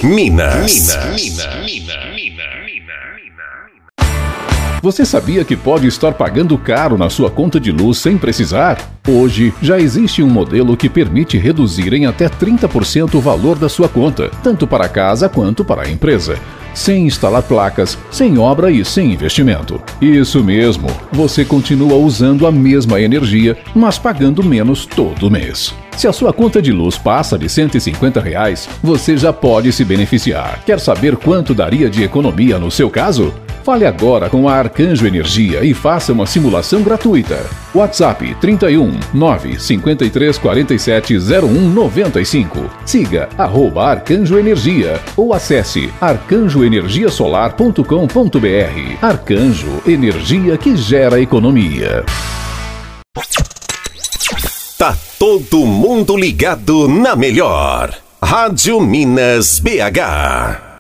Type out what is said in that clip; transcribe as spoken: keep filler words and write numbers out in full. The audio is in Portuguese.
Minas. Você sabia que pode estar pagando caro na sua conta de luz sem precisar? Hoje, já existe um modelo que permite reduzir em até trinta por cento o valor da sua conta, tanto para a casa quanto para a empresa, sem instalar placas, sem obra e sem investimento. Isso mesmo, você continua usando a mesma energia, mas pagando menos todo mês. Se a sua conta de luz passa de cento e cinquenta reais, você já pode se beneficiar. Quer saber quanto daria de economia no seu caso? Fale agora com a Arcanjo Energia e faça uma simulação gratuita. WhatsApp trinta e um, nove, cinquenta e três, quarenta e sete, zero um, noventa e cinco. Siga arroba Arcanjo Energia ou acesse arcanjo energia solar ponto com ponto br. Arcanjo, energia que gera economia. Tá todo mundo ligado na melhor. Rádio Minas B H.